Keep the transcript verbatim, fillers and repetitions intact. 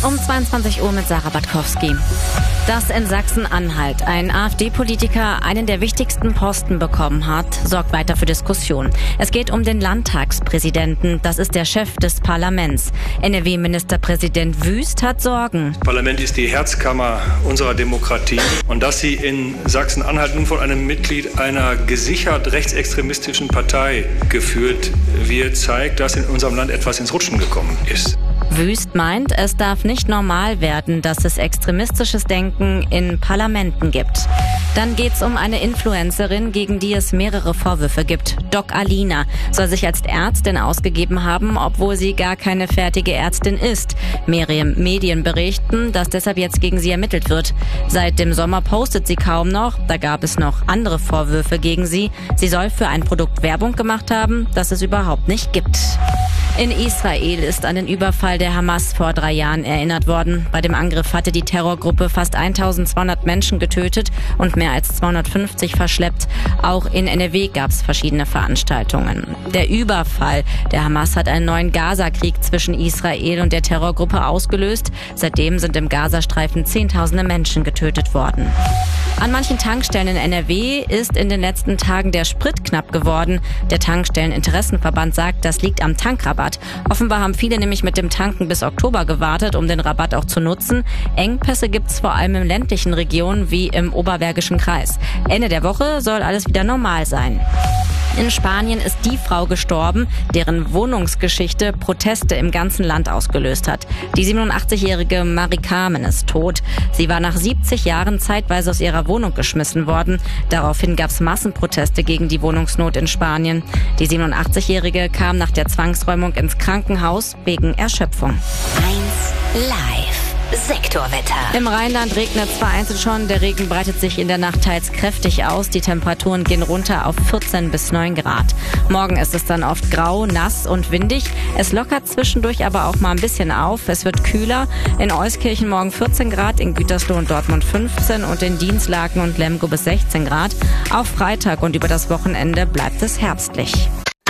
Um zweiundzwanzig Uhr mit Sarah Batkowski. Dass in Sachsen-Anhalt ein AfD-Politiker einen der wichtigsten Posten bekommen hat, sorgt weiter für Diskussion. Es geht um den Landtagspräsidenten, das ist der Chef des Parlaments. N R W-Ministerpräsident Wüst hat Sorgen. Das Parlament ist die Herzkammer unserer Demokratie. Und dass sie in Sachsen-Anhalt nun von einem Mitglied einer gesichert rechtsextremistischen Partei geführt wird, zeigt, dass in unserem Land etwas ins Rutschen gekommen ist. Wüst meint, es darf nicht normal werden, dass es extremistisches Denken in Parlamenten gibt. Dann geht's um eine Influencerin, gegen die es mehrere Vorwürfe gibt. Doc Alina soll sich als Ärztin ausgegeben haben, obwohl sie gar keine fertige Ärztin ist. Mehrere Medien berichten, dass deshalb jetzt gegen sie ermittelt wird. Seit dem Sommer postet sie kaum noch. Da gab es noch andere Vorwürfe gegen sie. Sie soll für ein Produkt Werbung gemacht haben, das es überhaupt nicht gibt. In Israel ist an den Überfall der Hamas vor drei Jahren erinnert worden. Bei dem Angriff hatte die Terrorgruppe fast eintausendzweihundert Menschen getötet und mehr als zweihundertfünfzig verschleppt. Auch in N R W gab es verschiedene Veranstaltungen. Der Überfall der Hamas hat einen neuen Gaza-Krieg zwischen Israel und der Terrorgruppe ausgelöst. Seitdem sind im Gazastreifen Zehntausende Menschen getötet worden. An manchen Tankstellen in N R W ist in den letzten Tagen der Sprit knapp geworden. Der Tankstelleninteressenverband sagt, das liegt am Tankrabatt. Offenbar haben viele nämlich mit dem Tanken bis Oktober gewartet, um den Rabatt auch zu nutzen. Engpässe gibt's vor allem in ländlichen Regionen wie im Oberbergischen Kreis. Ende der Woche soll alles wieder normal sein. In Spanien ist die Frau gestorben, deren Wohnungsgeschichte Proteste im ganzen Land ausgelöst hat. Die siebenundachtzigjährige Mari Carmen ist tot. Sie war nach siebzig Jahren zeitweise aus ihrer Wohnung geschmissen worden. Daraufhin gab es Massenproteste gegen die Wohnungsnot in Spanien. Die siebenundachtzigjährige kam nach der Zwangsräumung ins Krankenhaus wegen Erschöpfung. eins live. Sektorwetter. Im Rheinland regnet es vereinzelt schon. Der Regen breitet sich in der Nacht teils kräftig aus. Die Temperaturen gehen runter auf vierzehn bis neun Grad. Morgen ist es dann oft grau, nass und windig. Es lockert zwischendurch aber auch mal ein bisschen auf. Es wird kühler. In Euskirchen morgen vierzehn Grad, in Gütersloh und Dortmund fünfzehn und in Dienstlaken und Lemgo bis sechzehn Grad. Auch Freitag und über das Wochenende bleibt es herbstlich.